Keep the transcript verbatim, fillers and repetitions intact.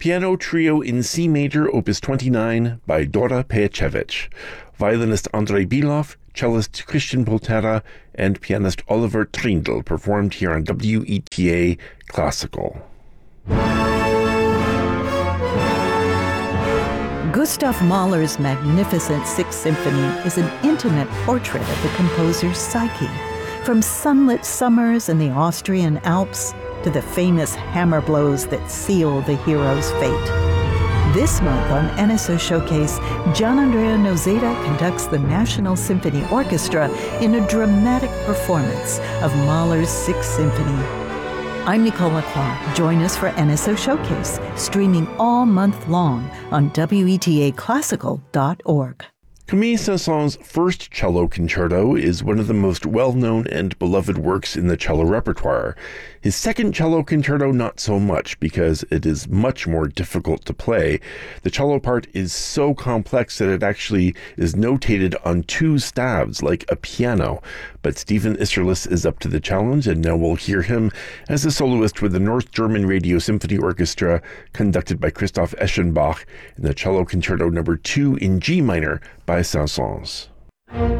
Piano Trio in C Major, Opus twenty-nine, by Dora Pejacevic. Violinist Andrei Bilov, cellist Christian Poltera, and pianist Oliver Trindle performed here on W E T A Classical. Gustav Mahler's magnificent Sixth Symphony is an intimate portrait of the composer's psyche, from sunlit summers in the Austrian Alps to the famous hammer blows that seal the hero's fate. This month on N S O Showcase, Gianandrea Noseda conducts the National Symphony Orchestra in a dramatic performance of Mahler's Sixth Symphony. I'm Nicole Lacroix. Join us for N S O Showcase, streaming all month long on W E T A classical dot org. Camille Saint-Saëns' first cello concerto is one of the most well-known and beloved works in the cello repertoire. His second cello concerto, not so much, because it is much more difficult to play. The cello part is so complex that it actually is notated on two staves, like a piano. But Stephen Isserlis is up to the challenge, and now we'll hear him as a soloist with the North German Radio Symphony Orchestra, conducted by Christoph Eschenbach, in the cello concerto number two in G minor by Saint-Saëns.